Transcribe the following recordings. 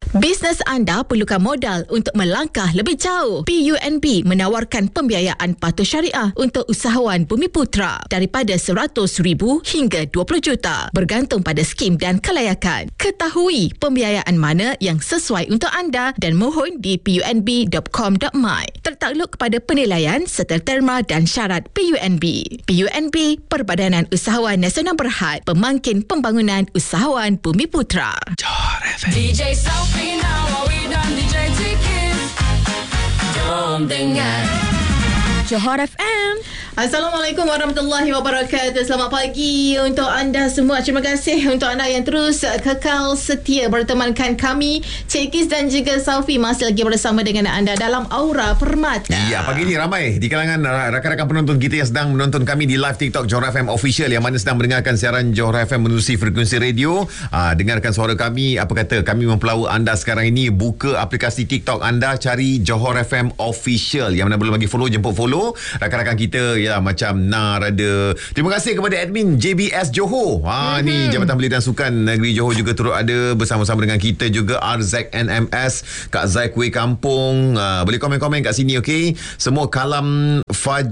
Bisnes anda perlukan modal untuk melangkah lebih jauh. PUNB menawarkan pembiayaan patuh syariah untuk usahawan Bumiputera daripada RM100,000 hingga RM20 juta bergantung pada skim dan kelayakan. Ketahui pembiayaan mana yang sesuai untuk anda dan mohon di punb.com.my. Tertakluk kepada penilaian serta terma dan syarat PUNB. PUNB, Perbadanan Usahawan Nasional Berhad, Pemangkin Pembangunan Usahawan Bumiputera. Johor FM. DJ Selfie now, we done DJ Tikin. Jom dengar Johor FM. Assalamualaikum warahmatullahi wabarakatuh. Selamat pagi untuk anda semua. Terima kasih untuk anda yang terus kekal setia bertemankan kami. Cik Kis dan juga Selfie masih lagi bersama dengan anda dalam Aura Permata. Ya, pagi ni ramai di kalangan rakan-rakan penonton kita yang sedang menonton kami di live TikTok Johor FM Official, yang mana sedang mendengarkan siaran Johor FM menerusi frekuensi radio. Dengarkan suara kami. Apa kata, kami mempelawa anda sekarang ini. Buka aplikasi TikTok anda, cari Johor FM Official. Yang mana belum lagi follow, jemput follow. Rakan-rakan kita ya, macam Nar ada. Terima kasih kepada admin JBS Johor. Ni Jabatan Belia dan Sukan Negeri Johor juga turut ada bersama-sama dengan kita juga. RZ NMS, Kak Zai Kuih Kampung. Boleh komen-komen kat sini, okey. Semua Kalam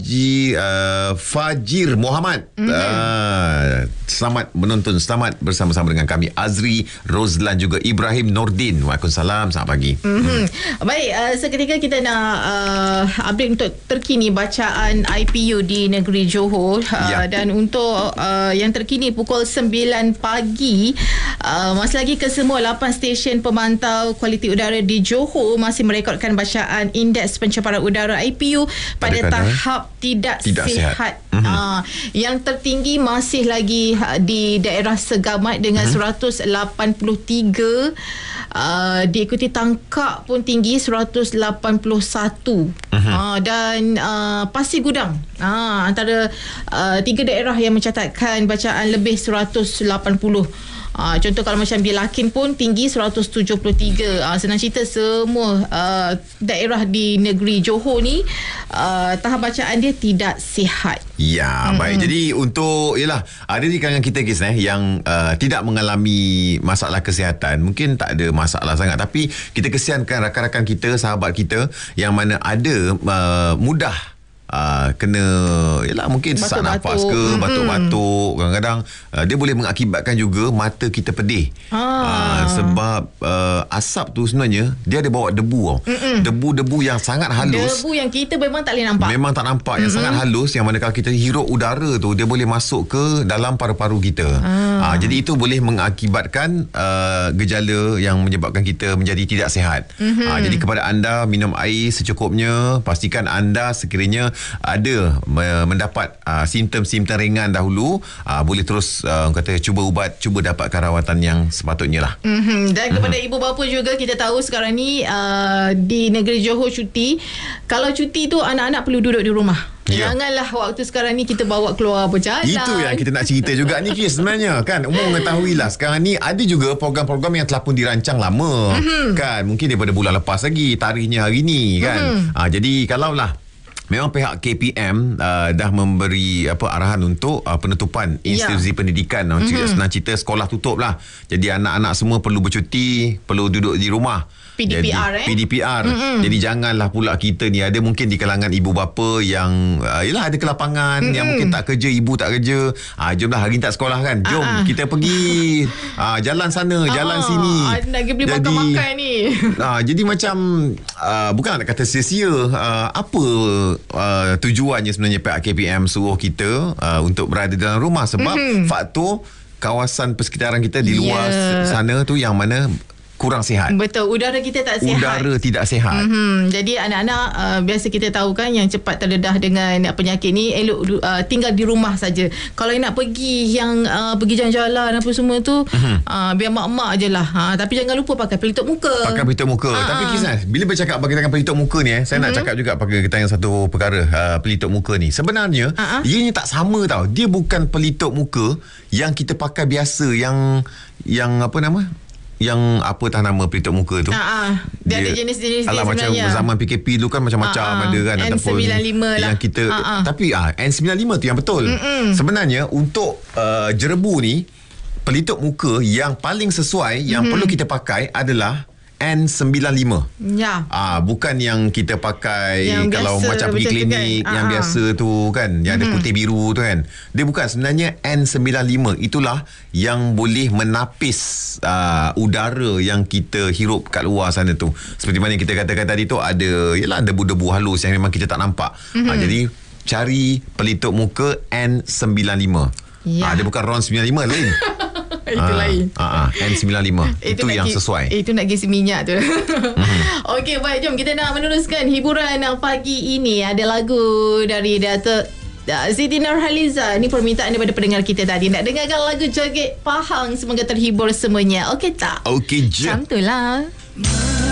Fajir Muhammad. Selamat menonton, selamat bersama-sama dengan kami. Azri Rozlan juga Ibrahim Nordin. Waalaikumsalam, selamat pagi. Baik, seketika kita nak update untuk terkini bacaan IPU di negeri Johor. Dan untuk yang terkini pukul 9 pagi, masih lagi kesemua 8 stesen pemantau kualiti udara di Johor masih merekodkan bacaan indeks pencemaran udara IPU pada tahap tidak sihat. Yang tertinggi masih lagi di daerah Segamat dengan 183. Diikuti Tangkak pun tinggi 181. Dan Pasir Gudang antara 3 daerah yang mencatatkan bacaan lebih 180. Contoh kalau macam Bilakin pun tinggi 173. Senang cerita semua daerah di negeri Johor ni tahap bacaan dia tidak sihat. Ya, baik. Jadi untuk ada di kalangan kita guys yang tidak mengalami masalah kesihatan, mungkin tak ada masalah sangat, tapi kita kesiankan rakan-rakan kita, sahabat kita yang mana ada mudah kena mungkin sesak nafas ke, batuk-batuk. Kadang-kadang dia boleh mengakibatkan juga mata kita pedih. Sebab asap tu sebenarnya dia ada bawa debu. Debu-debu yang sangat halus. Debu yang kita memang tak boleh nampak. Memang tak nampak, yang sangat halus, yang mana kalau kita hirup udara tu, dia boleh masuk ke dalam paru-paru kita. Jadi itu boleh mengakibatkan gejala yang menyebabkan kita menjadi tidak sihat. Jadi kepada anda, minum air secukupnya. Pastikan anda sekiranya ada mendapat simptom-simptom ringan dahulu, boleh terus kata cuba ubat, cuba dapatkan rawatan yang sepatutnya lah. Dan kepada ibu bapa juga, kita tahu sekarang ni di negeri Johor cuti. Kalau cuti tu anak-anak perlu duduk di rumah. Janganlah waktu sekarang ni kita bawa keluar berjalan. Itu yang kita nak cerita juga ni Kis, sebenarnya kan. Umum mengetahui lah sekarang ni ada juga program-program yang telah pun dirancang lama kan. Mungkin daripada bulan lepas lagi, tarikhnya hari ni kan. Jadi kalaulah memang pihak KPM dah memberi arahan untuk penutupan institusi pendidikan. Senang cerita, sekolah tutup lah. Jadi anak-anak semua perlu bercuti, perlu duduk di rumah. PDPR. PDPR. Jadi janganlah pula kita ni, ada mungkin di kalangan ibu bapa yang ada kelapangan, yang mungkin tak kerja, ibu tak kerja. Jomlah hari ni tak sekolah kan. Jom kita pergi jalan sana, jalan sini. Nak pergi beli makan-makan ni. Jadi macam bukan nak kata sia-sia, apa tujuannya sebenarnya pihak KPM suruh kita untuk berada dalam rumah, sebab faktor kawasan persekitaran kita di luar sana tu yang mana kurang sihat. Betul, udara kita tak sihat. Udara tidak sihat. Jadi anak-anak biasa kita tahu kan yang cepat terdedah dengan penyakit ni, elok tinggal di rumah saja. Kalau nak pergi pergi jalan-jalan apa semua tu, biar mak-mak je lah. Tapi jangan lupa pakai pelitup muka. Pakai pelitup muka. Tapi Kisah, bila bercakap berkaitan pelitup muka ni, saya nak cakap juga berkaitan satu perkara, pelitup muka ni. Sebenarnya ianya tak sama tau. Dia bukan pelitup muka yang kita pakai biasa, yang apa nama? Yang apa nama pelitup muka tu. Dia ada jenis-jenis dia macam sebenarnya. zaman PKP dulu kan macam-macam ada kan. N95 lah. Yang kita tapi N95 tu yang betul. Sebenarnya untuk jerebu ni, pelitup muka yang paling sesuai, yang perlu kita pakai adalah N95. Ya. Bukan yang kita pakai Yang kalau biasa macam pergi macam tu klinik kan? yang biasa tu kan, yang ada putih biru tu kan. Dia bukan, sebenarnya N95 itulah yang boleh menapis udara yang kita hirup kat luar sana tu. Seperti mana kita katakan tadi tu, ada debu-debu halus yang memang kita tak nampak. Jadi cari pelitup muka N95. Ya. Dia bukan RON 95 lain. Itu lain. N95 itu yang sesuai. Itu nak gisi minyak tu. Okey, baik, jom kita nak meneruskan hiburan pagi ini. Ada lagu dari Datuk Siti Nurhaliza. Ni permintaan daripada pendengar kita tadi. Nak dengarkan lagu Joget Pahang. Semoga terhibur semuanya. Okey tak? Okey je. Macam tu lah.